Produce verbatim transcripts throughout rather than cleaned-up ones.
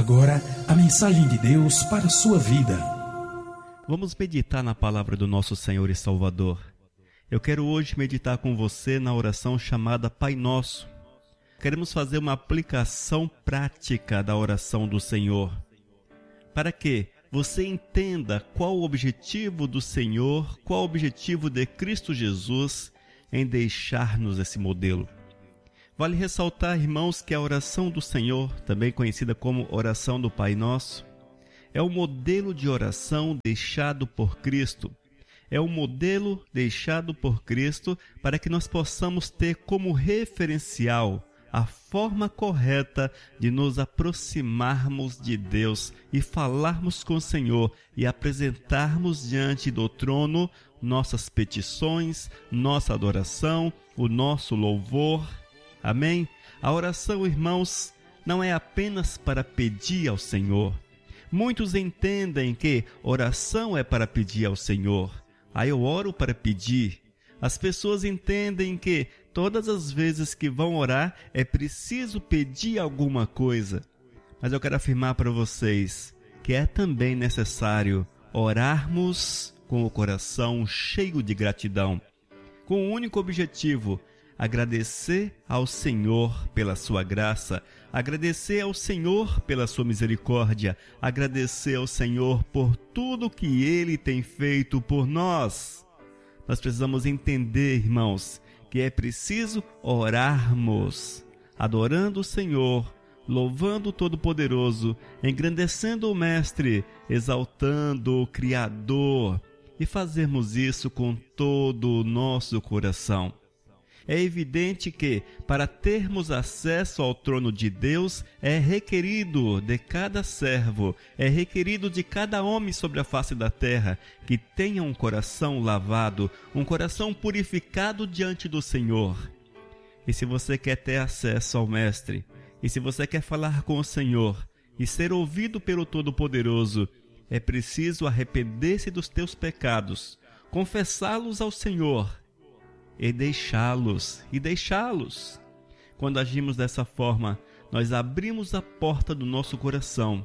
agora a mensagem de Deus para a sua vida. Vamos meditar na palavra do nosso Senhor e Salvador. Eu quero hoje meditar com você na oração chamada Pai Nosso. Queremos fazer uma aplicação prática da oração do Senhor, para que você entenda qual o objetivo do Senhor, qual o objetivo de Cristo Jesus em deixar-nos esse modelo. Vale ressaltar, irmãos, que a oração do Senhor, também conhecida como oração do Pai Nosso, é o modelo de oração deixado por Cristo. É o modelo deixado por Cristo para que nós possamos ter como referencial a forma correta de nos aproximarmos de Deus e falarmos com o Senhor e apresentarmos diante do trono nossas petições, nossa adoração, o nosso louvor. Amém? A oração, irmãos, não é apenas para pedir ao Senhor. Muitos entendem que oração é para pedir ao Senhor. Ah, eu oro para pedir. As pessoas entendem que todas as vezes que vão orar é preciso pedir alguma coisa. Mas eu quero afirmar para vocês que é também necessário orarmos com o coração cheio de gratidão, com o único objetivo: agradecer ao Senhor pela sua graça, agradecer ao Senhor pela sua misericórdia, agradecer ao Senhor por tudo que Ele tem feito por nós. Nós precisamos entender, irmãos, que é preciso orarmos, adorando o Senhor, louvando o Todo-Poderoso, engrandecendo o Mestre, exaltando o Criador, e fazermos isso com todo o nosso coração. É evidente que, para termos acesso ao trono de Deus, é requerido de cada servo, é requerido de cada homem sobre a face da terra, que tenha um coração lavado, um coração purificado diante do Senhor. E se você quer ter acesso ao Mestre, e se você quer falar com o Senhor, e ser ouvido pelo Todo-Poderoso, é preciso arrepender-se dos teus pecados, confessá-los ao Senhor, e deixá-los, e deixá-los. Quando agimos dessa forma, nós abrimos a porta do nosso coração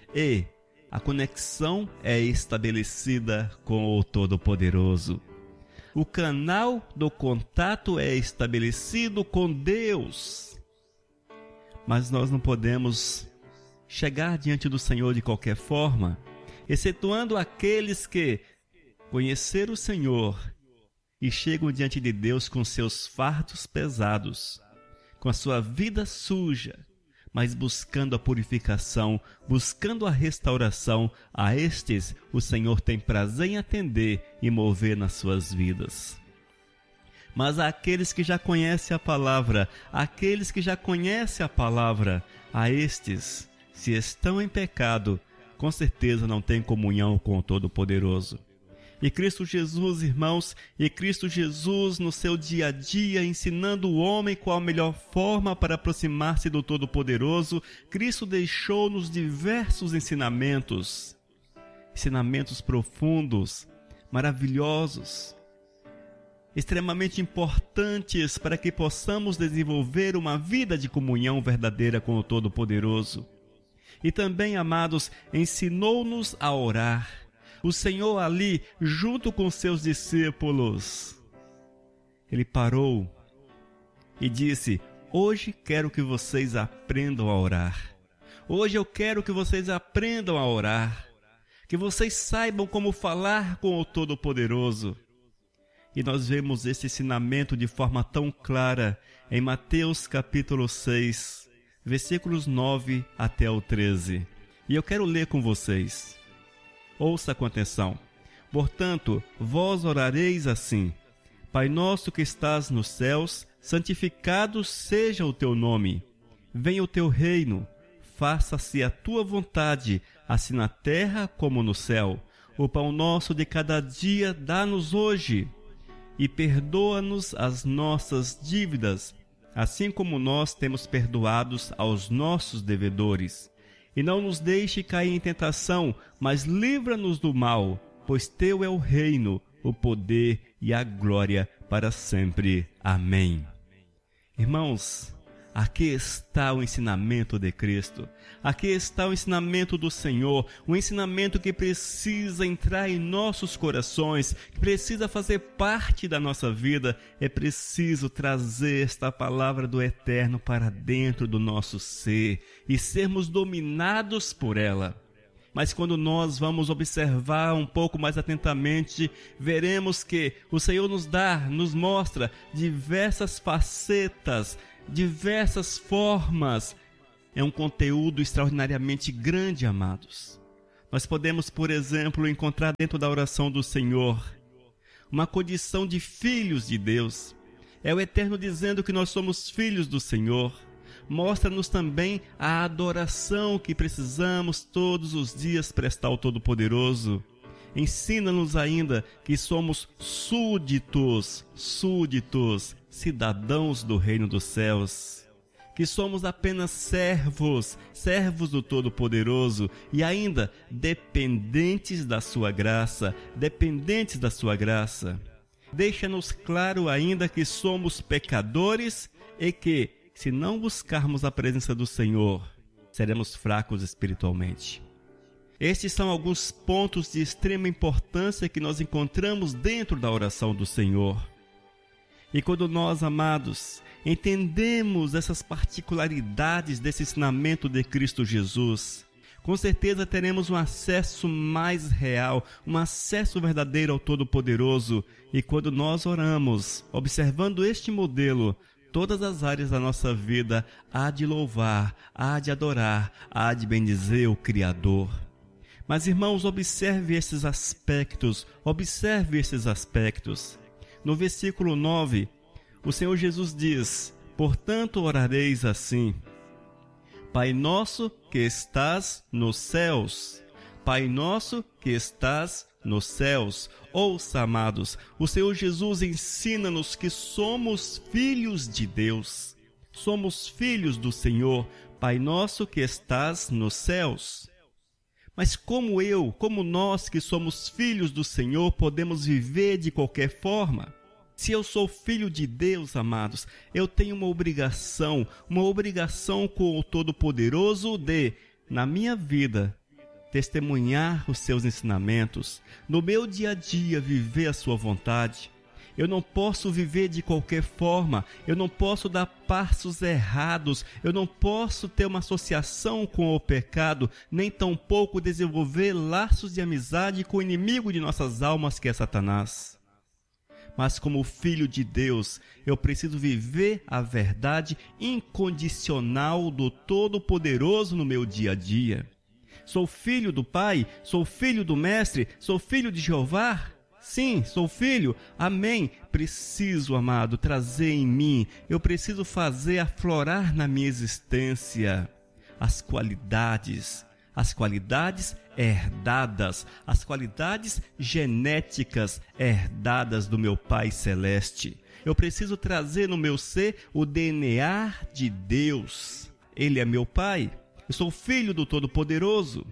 e a conexão é estabelecida com o Todo-Poderoso. O canal do contato é estabelecido com Deus. Mas nós não podemos chegar diante do Senhor de qualquer forma, excetuando aqueles que conheceram o Senhor e chegam diante de Deus com seus fardos pesados, com a sua vida suja, mas buscando a purificação, buscando a restauração. A estes o Senhor tem prazer em atender e mover nas suas vidas. Mas àqueles que já conhecem a palavra, aqueles que já conhecem a palavra, a estes, se estão em pecado, com certeza não têm comunhão com o Todo-Poderoso. E Cristo Jesus, irmãos, e Cristo Jesus no seu dia a dia, ensinando o homem qual a melhor forma para aproximar-se do Todo-Poderoso, Cristo deixou-nos diversos ensinamentos, ensinamentos profundos, maravilhosos, extremamente importantes para que possamos desenvolver uma vida de comunhão verdadeira com o Todo-Poderoso. E também, amados, ensinou-nos a orar. O Senhor ali, junto com seus discípulos, Ele parou e disse: hoje quero que vocês aprendam a orar. Hoje eu quero que vocês aprendam a orar. Que vocês saibam como falar com o Todo-Poderoso. E nós vemos esse ensinamento de forma tão clara em Mateus capítulo seis, versículos nove até o treze. E eu quero ler com vocês. Ouça com atenção. Portanto, vós orareis assim: Pai nosso que estás nos céus, santificado seja o teu nome. Venha o teu reino, faça-se a tua vontade, assim na terra como no céu. O pão nosso de cada dia dá-nos hoje, e perdoa-nos as nossas dívidas, assim como nós temos perdoados aos nossos devedores. E não nos deixe cair em tentação, mas livra-nos do mal, pois teu é o reino, o poder e a glória para sempre. Amém. Irmãos, Aqui está o ensinamento de Cristo. Aqui está o ensinamento do Senhor, o ensinamento que precisa entrar em nossos corações, que precisa fazer parte da nossa vida. É preciso trazer esta palavra do Eterno para dentro do nosso ser e sermos dominados por ela. Mas quando nós vamos observar um pouco mais atentamente, veremos que o Senhor nos dá, nos mostra diversas facetas, diversas formas. É um conteúdo extraordinariamente grande, amados. Nós podemos, por exemplo, encontrar dentro da oração do Senhor uma condição de filhos de Deus. É o Eterno dizendo que nós somos filhos do Senhor. Mostra-nos também a adoração que precisamos todos os dias prestar ao Todo-Poderoso. Ensina-nos ainda que somos súditos, súditos, cidadãos do reino dos céus. Que somos apenas servos, servos do Todo-Poderoso e ainda dependentes da sua graça, dependentes da sua graça. Deixa-nos claro ainda que somos pecadores e que, se não buscarmos a presença do Senhor, seremos fracos espiritualmente. Estes são alguns pontos de extrema importância que nós encontramos dentro da oração do Senhor. E quando nós, amados, entendemos essas particularidades desse ensinamento de Cristo Jesus, com certeza teremos um acesso mais real, um acesso verdadeiro ao Todo-Poderoso. E quando nós oramos, observando este modelo, todas as áreas da nossa vida há de louvar, há de adorar, há de bendizer o Criador. Mas, irmãos, observe esses aspectos, observe esses aspectos. No versículo nove, o Senhor Jesus diz: portanto orareis assim: Pai nosso que estás nos céus, Pai nosso que estás nos céus. Ouça, amados, o Senhor Jesus ensina-nos que somos filhos de Deus. Somos filhos do Senhor, Pai nosso que estás nos céus. Mas como eu, como nós que somos filhos do Senhor, podemos viver de qualquer forma? Se eu sou filho de Deus, amados, eu tenho uma obrigação, uma obrigação com o Todo-Poderoso de, na minha vida, testemunhar os seus ensinamentos, no meu dia a dia viver a sua vontade. Eu não posso viver de qualquer forma, eu não posso dar passos errados, eu não posso ter uma associação com o pecado, nem tampouco desenvolver laços de amizade com o inimigo de nossas almas, que é Satanás. Mas como filho de Deus, eu preciso viver a verdade incondicional do Todo-Poderoso no meu dia a dia. Sou filho do Pai? Sou filho do Mestre? Sou filho de Jeová? Sim, sou filho. Amém. Preciso, amado, trazer em mim, eu preciso fazer aflorar na minha existência as qualidades, as qualidades herdadas, as qualidades genéticas herdadas do meu Pai Celeste. Eu preciso trazer no meu ser o D N A de Deus. Ele é meu Pai. Eu sou filho do Todo-Poderoso.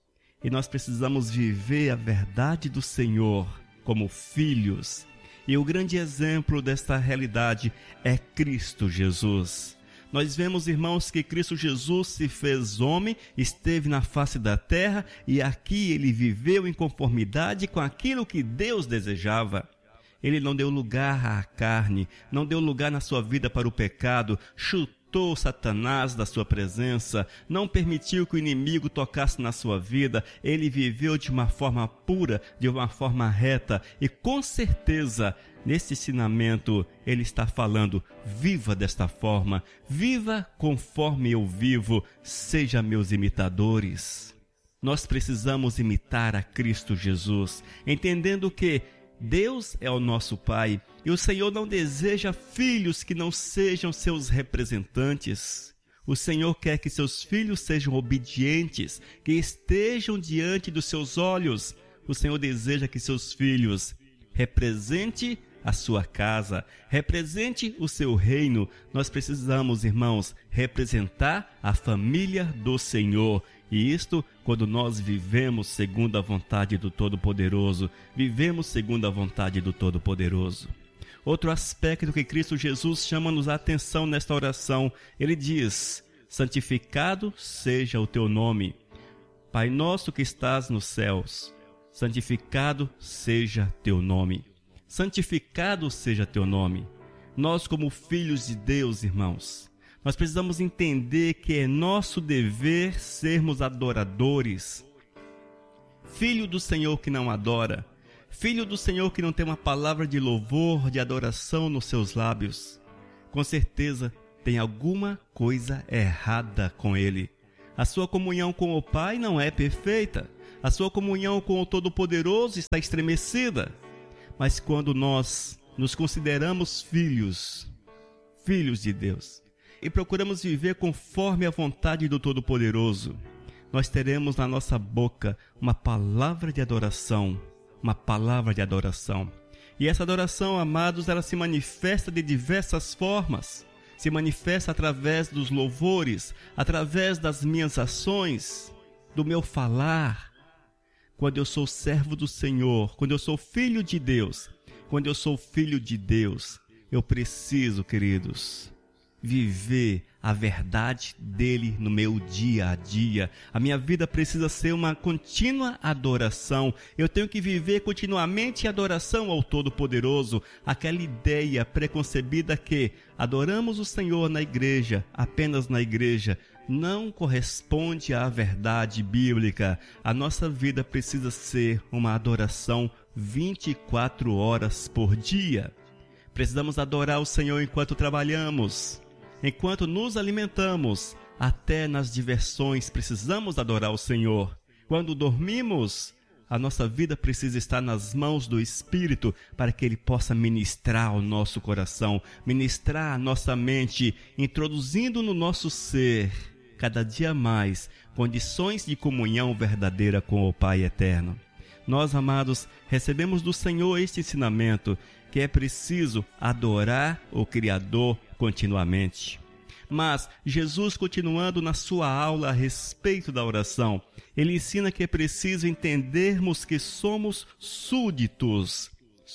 E nós precisamos viver a verdade do Senhor como filhos. E o grande exemplo desta realidade é Cristo Jesus. Nós vemos, irmãos, que Cristo Jesus se fez homem, esteve na face da terra e aqui ele viveu em conformidade com aquilo que Deus desejava. Ele não deu lugar à carne, não deu lugar na sua vida para o pecado, chutou Satanás da sua presença, não permitiu que o inimigo tocasse na sua vida. Ele viveu de uma forma pura, de uma forma reta e com certeza nesse ensinamento ele está falando: viva desta forma, viva conforme eu vivo, seja meus imitadores. Nós precisamos imitar a Cristo Jesus, entendendo que Deus é o nosso Pai e o Senhor não deseja filhos que não sejam seus representantes. O Senhor quer que seus filhos sejam obedientes, que estejam diante dos seus olhos. O Senhor deseja que seus filhos representem a sua casa, represente o seu reino. Nós precisamos, irmãos, representar a família do Senhor. E isto quando nós vivemos segundo a vontade do Todo-Poderoso, vivemos segundo a vontade do Todo-Poderoso. Outro aspecto que Cristo Jesus chama-nos a atenção nesta oração, ele diz: santificado seja o teu nome. Pai nosso que estás nos céus, santificado seja teu nome. Santificado seja teu nome. Nós, como filhos de Deus, irmãos, nós precisamos entender que é nosso dever sermos adoradores. Filho do Senhor que não adora, filho do Senhor que não tem uma palavra de louvor, de adoração nos seus lábios, com certeza tem alguma coisa errada com ele. A sua comunhão com o Pai não é perfeita. A sua comunhão com o Todo-Poderoso está estremecida. Mas quando nós nos consideramos filhos, filhos de Deus, e procuramos viver conforme a vontade do Todo-Poderoso, nós teremos na nossa boca uma palavra de adoração, uma palavra de adoração. E essa adoração, amados, ela se manifesta de diversas formas. Se manifesta através dos louvores, através das minhas ações, do meu falar. Quando eu sou servo do Senhor, quando eu sou filho de Deus, quando eu sou filho de Deus, eu preciso, queridos, viver a verdade dele no meu dia a dia. A minha vida precisa ser uma contínua adoração. Eu tenho que viver continuamente adoração ao Todo-Poderoso. Aquela ideia preconcebida que adoramos o Senhor na igreja, apenas na igreja, não corresponde à verdade bíblica. A nossa vida precisa ser uma adoração vinte e quatro horas por dia. Precisamos adorar o Senhor enquanto trabalhamos, enquanto nos alimentamos, até nas diversões precisamos adorar o Senhor. Quando dormimos, a nossa vida precisa estar nas mãos do Espírito para que Ele possa ministrar ao nosso coração, ministrar a nossa mente, introduzindo no nosso ser, cada dia mais, condições de comunhão verdadeira com o Pai eterno. Nós, amados, recebemos do Senhor este ensinamento, que é preciso adorar o Criador continuamente. Mas Jesus, continuando na sua aula a respeito da oração, ele ensina que é preciso entendermos que somos súditos,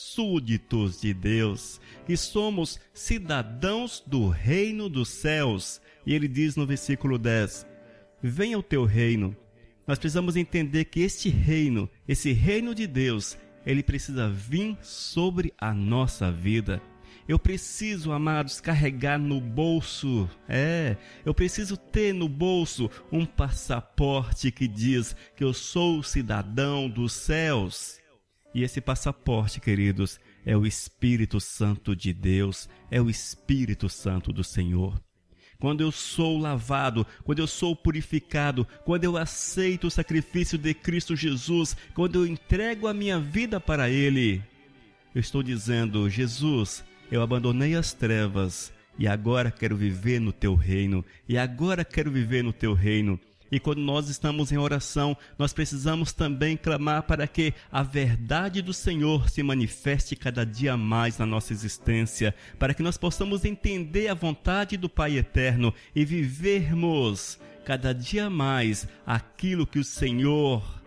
súditos de Deus, que somos cidadãos do reino dos céus. E ele diz no versículo dez, venha o teu reino. Nós precisamos entender que este reino, esse reino de Deus, ele precisa vir sobre a nossa vida. Eu preciso, amados, carregar no bolso, é, eu preciso ter no bolso um passaporte que diz que eu sou cidadão dos céus. E esse passaporte, queridos, é o Espírito Santo de Deus, é o Espírito Santo do Senhor. Quando eu sou lavado, quando eu sou purificado, quando eu aceito o sacrifício de Cristo Jesus, quando eu entrego a minha vida para Ele, eu estou dizendo, Jesus, eu abandonei as trevas e agora quero viver no Teu reino, e agora quero viver no Teu reino. E quando nós estamos em oração, nós precisamos também clamar para que a verdade do Senhor se manifeste cada dia mais na nossa existência, para que nós possamos entender a vontade do Pai Eterno e vivermos cada dia mais aquilo que o Senhor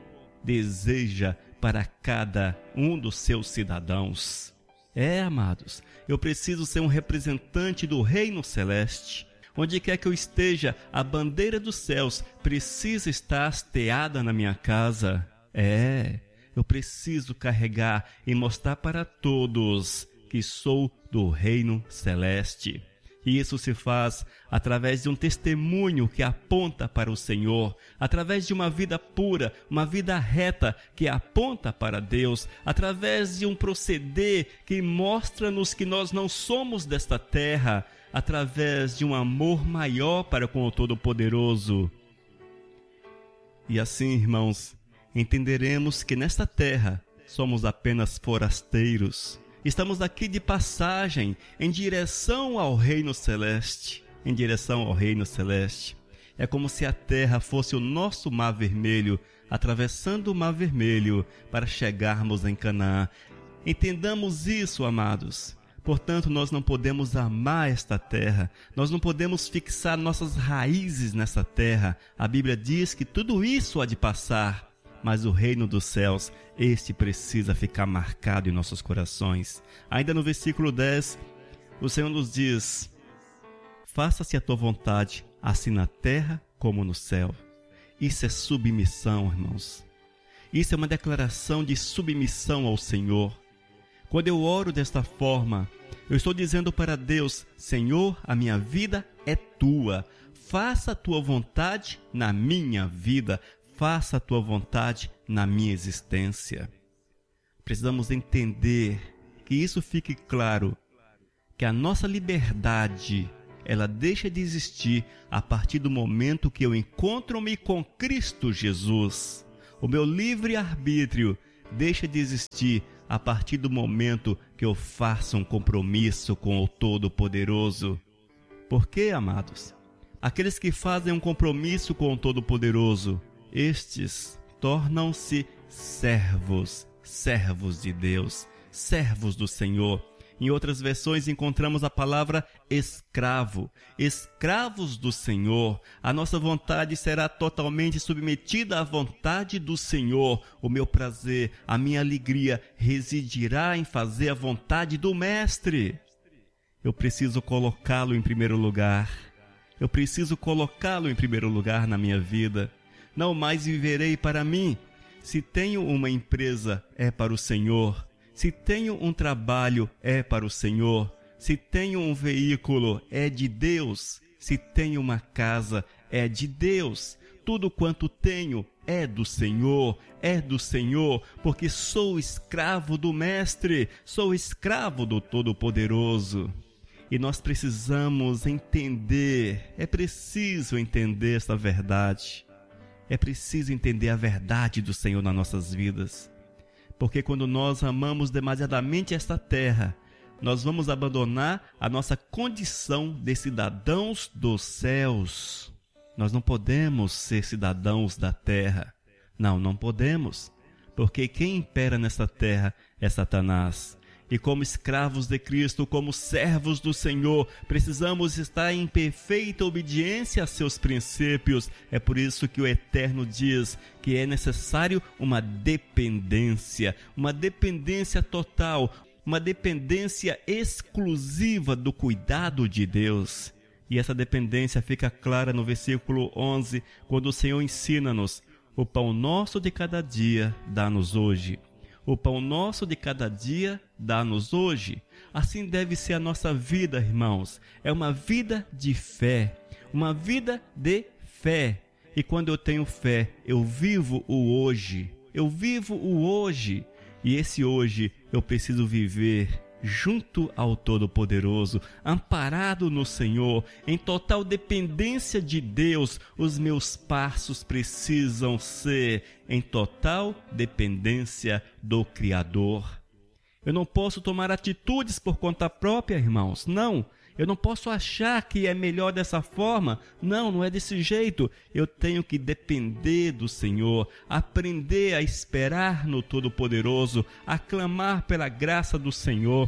deseja para cada um dos seus cidadãos. É, amados, eu preciso ser um representante do reino celeste. Onde quer que eu esteja, a bandeira dos céus precisa estar hasteada na minha casa. É, eu preciso carregar e mostrar para todos que sou do reino celeste. E isso se faz através de um testemunho que aponta para o Senhor, através de uma vida pura, uma vida reta que aponta para Deus, através de um proceder que mostra-nos que nós não somos desta terra, através de um amor maior para com o Todo-Poderoso. E assim, irmãos, entenderemos que nesta terra somos apenas forasteiros. Estamos aqui de passagem em direção ao reino celeste, em direção ao reino celeste. É como se a terra fosse o nosso mar vermelho, atravessando o mar vermelho para chegarmos em Canaã. Entendamos isso, amados. Portanto, nós não podemos amar esta terra, nós não podemos fixar nossas raízes nessa terra. A Bíblia diz que tudo isso há de passar. mas o reino dos céus, este precisa ficar marcado em nossos corações. Ainda no versículo dez, o Senhor nos diz: faça-se a tua vontade, assim na terra como no céu. Isso é submissão, irmãos. Isso é uma declaração de submissão ao Senhor. Quando eu oro desta forma, eu estou dizendo para Deus: Senhor, a minha vida é tua. Faça a tua vontade na minha vida. Faça a tua vontade na minha existência. Precisamos entender, que isso fique claro, que a nossa liberdade, ela deixa de existir a partir do momento que eu encontro-me com Cristo Jesus. O meu livre-arbítrio deixa de existir a partir do momento que eu faço um compromisso com o Todo-Poderoso. Por quê, amados? Aqueles que fazem um compromisso com o Todo-Poderoso, estes tornam-se servos, servos de Deus, servos do Senhor. Em outras versões encontramos a palavra escravo, escravos do Senhor. A nossa vontade será totalmente submetida à vontade do Senhor. O meu prazer, a minha alegria residirá em fazer a vontade do Mestre. Eu preciso colocá-lo em primeiro lugar. Eu preciso colocá-lo em primeiro lugar na minha vida. Não mais viverei para mim. Se tenho uma empresa, é para o Senhor. Se tenho um trabalho, é para o Senhor. Se tenho um veículo, é de Deus. Se tenho uma casa, é de Deus. Tudo quanto tenho é do Senhor, é do Senhor, porque sou escravo do Mestre, sou escravo do Todo-Poderoso. E nós precisamos entender, é preciso entender essa verdade. É preciso entender a verdade do Senhor nas nossas vidas. Porque quando nós amamos demasiadamente esta terra, nós vamos abandonar a nossa condição de cidadãos dos céus. Nós não podemos ser cidadãos da terra. Não, não podemos. Porque quem impera nesta terra é Satanás. E como escravos de Cristo, como servos do Senhor, precisamos estar em perfeita obediência a seus princípios. É por isso que o Eterno diz que é necessário uma dependência, uma dependência total, uma dependência exclusiva do cuidado de Deus. E essa dependência fica clara no versículo onze, quando o Senhor ensina-nos: o pão nosso de cada dia dá-nos hoje. O pão nosso de cada dia dá-nos hoje. Assim deve ser a nossa vida, irmãos. É uma vida de fé. Uma vida de fé. E quando eu tenho fé, eu vivo o hoje. Eu vivo o hoje. E esse hoje eu preciso viver junto ao Todo-Poderoso, amparado no Senhor, em total dependência de Deus. Os meus passos precisam ser em total dependência do Criador. Eu não posso tomar atitudes por conta própria, irmãos. Não, eu não posso achar que é melhor dessa forma. Não, não é desse jeito. Eu tenho que depender do Senhor, aprender a esperar no Todo-Poderoso, a clamar pela graça do Senhor.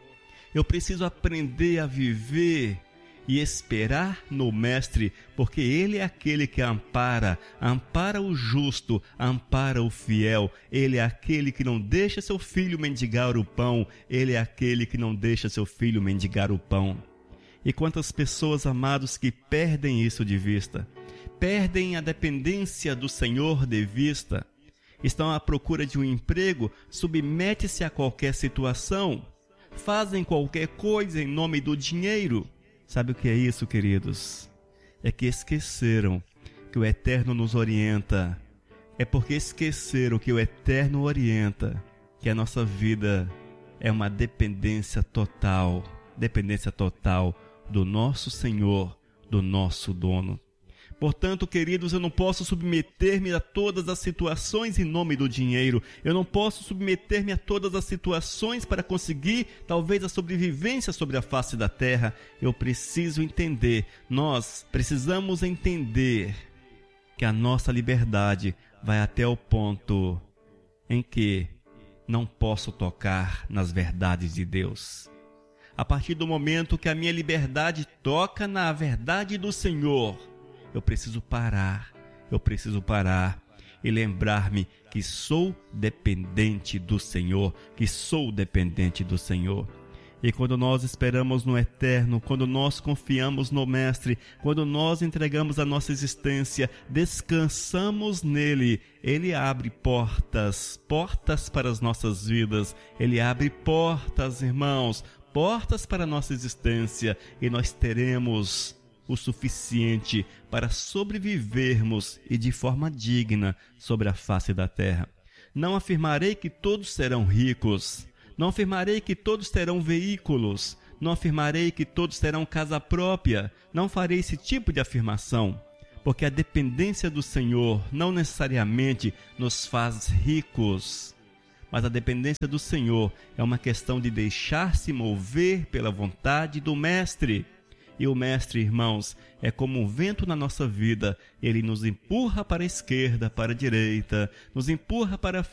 Eu preciso aprender a viver e esperar no Mestre, porque Ele é aquele que ampara, ampara o justo, ampara o fiel. Ele é aquele que não deixa seu filho mendigar o pão. Ele é aquele que não deixa seu filho mendigar o pão. E quantas pessoas, amados, que perdem isso de vista, perdem a dependência do Senhor de vista, estão à procura de um emprego, submete-se a qualquer situação, fazem qualquer coisa em nome do dinheiro. Sabe o que é isso, queridos? É que esqueceram que o Eterno nos orienta. É porque esqueceram que o Eterno orienta, que a nossa vida é uma dependência total, dependência total do nosso Senhor, do nosso dono. Portanto, queridos, eu não posso submeter-me a todas as situações em nome do dinheiro. Eu não posso submeter-me a todas as situações para conseguir, talvez, a sobrevivência sobre a face da terra. Eu preciso entender, nós precisamos entender que a nossa liberdade vai até o ponto em que não posso tocar nas verdades de Deus. A partir do momento que a minha liberdade toca na verdade do Senhor, eu preciso parar, eu preciso parar. e lembrar-me que sou dependente do Senhor, que sou dependente do Senhor. E quando nós esperamos no Eterno, quando nós confiamos no Mestre, quando nós entregamos a nossa existência, descansamos nele, ele abre portas, portas para as nossas vidas. Ele abre portas, irmãos, portas para a nossa existência, e nós teremos o suficiente para sobrevivermos e de forma digna sobre a face da terra. Não afirmarei que todos serão ricos. Não afirmarei que todos terão veículos, não afirmarei que todos terão casa própria, não farei esse tipo de afirmação, porque a dependência do Senhor não necessariamente nos faz ricos, mas a dependência do Senhor é uma questão de deixar-se mover pela vontade do Mestre. E o Mestre, irmãos, é como um vento na nossa vida. Ele nos empurra para a esquerda, para a direita, nos empurra para